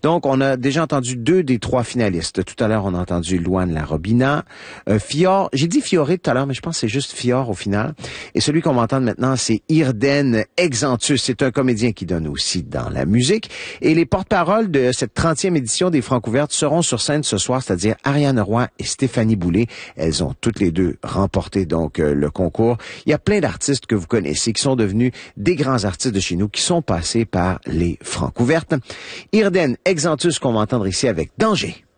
Donc, on a déjà entendu 2 des 3 finalistes. Tout à l'heure, on a entendu Louane Larobina, Fior, j'ai dit Fioré tout à l'heure, mais je pense que c'est juste Fior au final. Et celui qu'on va entendre maintenant, c'est Irden Exantus. C'est un comédien qui donne aussi dans la musique. Et les porte-paroles de cette 30e édition des Francouvertes seront sur scène ce soir, c'est-à-dire Ariane Roy et Stéphanie Boulay. Elles ont toutes les deux remporté donc le concours. Il y a plein d'artistes que vous connaissez qui sont devenus des grands artistes de chez nous, qui sont passés par les Francouvertes. Irden Exantus qu'on va entendre ici avec Danger.